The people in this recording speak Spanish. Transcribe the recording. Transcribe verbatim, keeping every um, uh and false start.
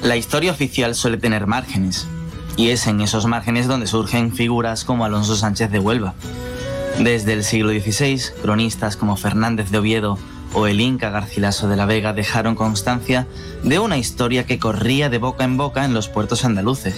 La historia oficial suele tener márgenes, y es en esos márgenes donde surgen figuras como Alonso Sánchez de Huelva. Desde el siglo dieciséis, cronistas como Fernández de Oviedo o el Inca Garcilaso de la Vega dejaron constancia de una historia que corría de boca en boca en los puertos andaluces.